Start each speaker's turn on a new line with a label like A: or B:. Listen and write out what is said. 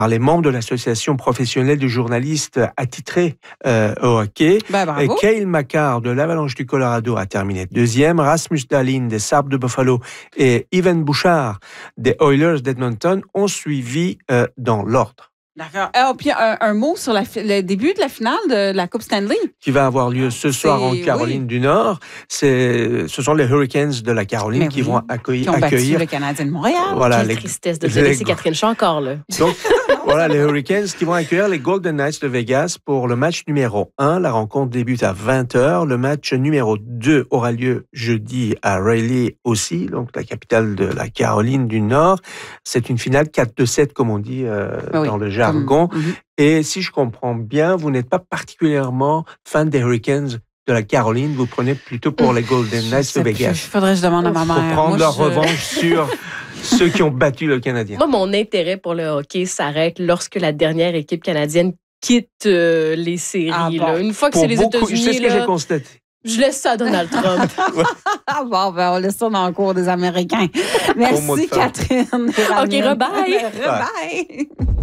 A: les membres de l'Association professionnelle de journalistes attitrés au hockey.
B: Bravo.
A: Et Cale Makar de l'Avalanche du Colorado a terminé deuxième. Rasmus Dahlin des Sabres de Buffalo et Evan Bouchard des Oilers d'Edmonton ont suivi dans l'ordre.
B: D'accord. Puis un mot sur le début de la finale de la Coupe Stanley.
A: Qui va avoir lieu ce soir en Caroline du Nord. Ce sont les Hurricanes de la Caroline qui vont
B: Qui ont battu le Canadien de Montréal.
C: Voilà, quelle tristesse de te laisser Catherine, je suis encore là.
A: Donc, voilà, les Hurricanes qui vont accueillir les Golden Knights de Vegas pour le match numéro 1. La rencontre débute à 20h. Le match numéro 2 aura lieu jeudi à Raleigh aussi, donc la capitale de la Caroline du Nord. C'est une finale 4-7, comme on dit dans le jargon. Et si je comprends bien, vous n'êtes pas particulièrement fan des Hurricanes de la Caroline, vous prenez plutôt pour les Golden Knights de Vegas.
B: Il faudrait que je demande à ma mère.
A: Pour prendre leur revanche sur ceux qui ont battu le Canadien.
C: Moi, mon intérêt pour le hockey s'arrête lorsque la dernière équipe canadienne quitte les séries. Là. Une fois que c'est les États-Unis,
A: c'est ce que j'ai constaté.
C: Je laisse ça à Donald Trump.
B: Bon, on laisse ça dans le cours des Américains. Merci, Catherine.
C: OK, bye.
B: Bye.